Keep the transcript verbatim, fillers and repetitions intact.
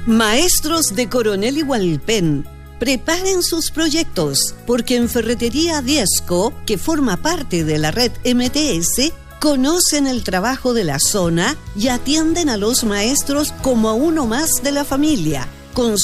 Maestros de Coronel y Hualpén, preparen sus proyectos, porque en Ferretería Diezco, que forma parte de la red M T S, conocen el trabajo de la zona y atienden a los maestros como a uno más de la familia, con